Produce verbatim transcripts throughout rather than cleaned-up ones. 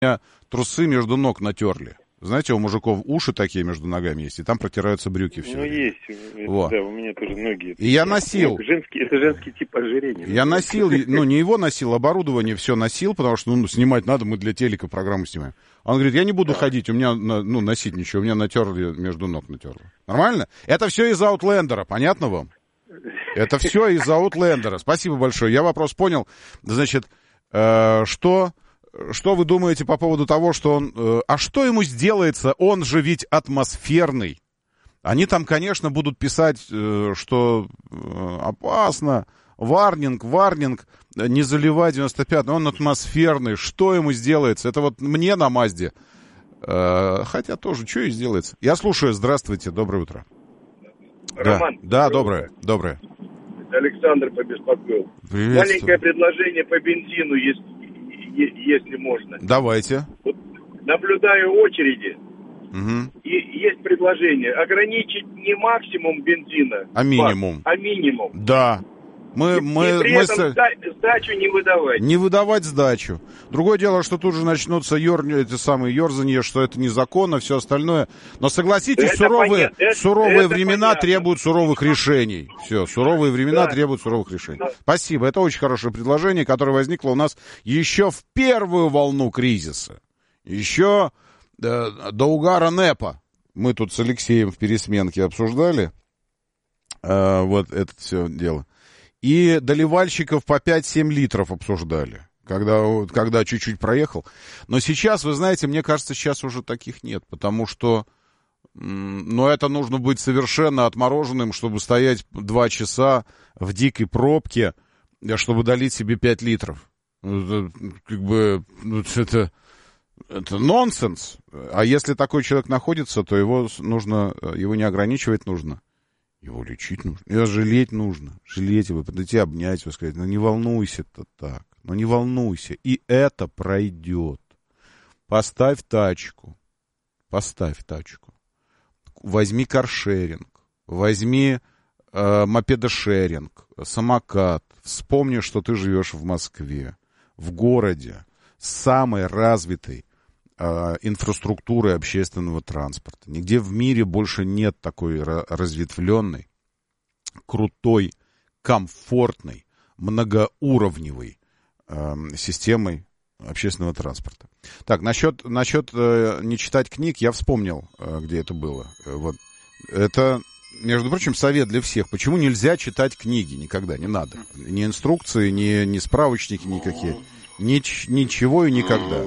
меня трусы между ног натерли. Знаете, у мужиков уши такие между ногами есть, и там протираются брюки все Ну, время. есть. Это, Вот. да, у меня тоже ноги. И я носил. Это женский, это женский тип ожирения. Я носил, ну, не его носил, оборудование все носил, потому что, ну, снимать надо, мы для телека программу снимаем. Он говорит, я не буду да. ходить, у меня, ну, носить ничего, у меня натерли, между ног натерли. Нормально? Это все из Аутлендера, понятно вам? Это все из Аутлендера. Спасибо большое, я вопрос понял. Значит, э, что... Что вы думаете по поводу того, что он... Э, а что ему сделается? Он же ведь атмосферный. Они там, конечно, будут писать, э, что э, опасно, варнинг, варнинг, не заливай девяносто пятый, он атмосферный. Что ему сделается? Это вот мне на Мазде. Э, хотя тоже, что и сделается. Я слушаю, здравствуйте, доброе утро. Роман. Да, да доброе, доброе. Александр побеспокоил. Маленькое предложение по бензину, если... если можно. Давайте. Вот, наблюдаю очереди, угу. и есть предложение ограничить не максимум бензина, а минимум. А минимум. Да. Мы, и, мы, и при мы этом с... сдачу не выдавать. Не выдавать сдачу. Другое дело, что тут же начнутся ёр... эти самые ерзания, что это незаконно, все остальное. Но согласитесь, это суровые, понятно. суровые это времена понятно. требуют суровых решений. Все, суровые времена да. требуют суровых решений. Да. Спасибо. Это очень хорошее предложение, которое возникло у нас еще в первую волну кризиса. Еще э, до угара НЭПа. Мы тут с Алексеем в пересменке обсуждали э, вот это все дело. И доливальщиков по пять-семь литров обсуждали, когда, когда чуть-чуть проехал. Но сейчас, вы знаете, мне кажется, сейчас уже таких нет, потому что, ну, это нужно быть совершенно отмороженным, чтобы стоять два часа в дикой пробке, чтобы долить себе пять литров. Это, как бы, это, это нонсенс. А если такой человек находится, то его нужно, его не ограничивать нужно. Его лечить нужно. Его жалеть нужно. Жалеть его, подойти, обнять его, сказать, ну не волнуйся-то так. Ну не волнуйся. И это пройдет. Поставь тачку. Поставь тачку. Возьми каршеринг. Возьми э, мопедошеринг. Самокат. Вспомни, что ты живешь в Москве. В городе. С самой развитой инфраструктуры общественного транспорта. Нигде в мире больше нет такой разветвленной, крутой, комфортной, многоуровневой э, системой общественного транспорта. Так, насчет, насчет э, не читать книг, я вспомнил, э, где это было. Э, вот. Это, между прочим, совет для всех. Почему нельзя читать книги? Никогда, не надо. Ни инструкции, ни, ни справочники никакие. Нич, ничего и никогда.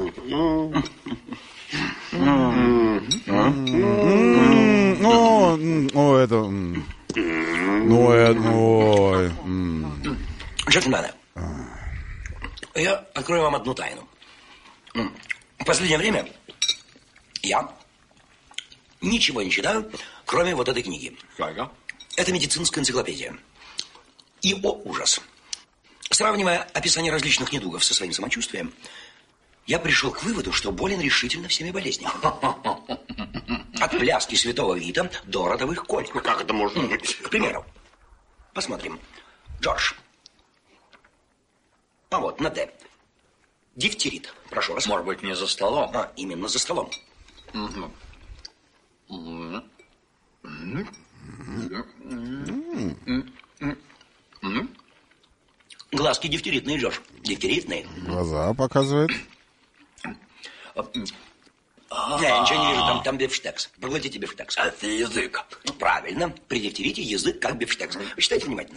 Ну, это... Ну, это... Ой. Джентльмены, я открою вам одну тайну. В последнее время я ничего не читаю, кроме вот этой книги. Это медицинская энциклопедия. И, о ужас, сравнивая описание различных недугов со своим самочувствием, я пришел к выводу, что болен решительно всеми болезнями. От пляски святого Вита до родовых колик. Как это может быть? К примеру, посмотрим. Джордж. А вот, на Д. Дифтерит. Прошу вас. Может быть, не за столом? А, именно за столом. Угу. Угу. Угу. Глазки дифтеритные, Джордж. Дифтеритные. Глаза показывает. Я ничего не вижу, там, там бифштекс. Проглотите бифштекс. Это язык. Правильно. При дифтерите язык как бифштекс. Читайте внимательно.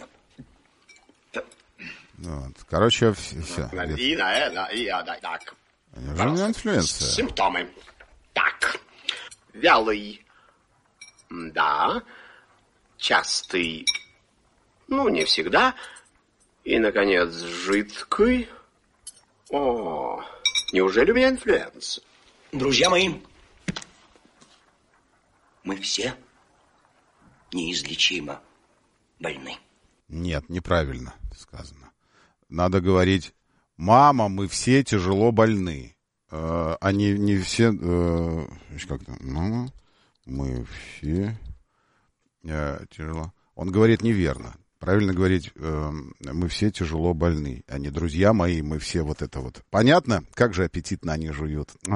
Вот. Короче, все. И на это, и так. Неужели инфлюенция? Симптомы. Так. Вялый. Да. Частый. Ну, не всегда. И, наконец, жидкий. О, неужели у меня инфлюенция? Друзья мои, мы все неизлечимо больны. Нет, неправильно сказано. Надо говорить, мама, мы все тяжело больны. Э, а не, не все... Э, как там? Мама, мы все э, тяжело... Он говорит неверно. Правильно говорить, э, мы все тяжело больны, а не друзья мои, мы все вот это вот. Понятно? Как же аппетитно они жуют.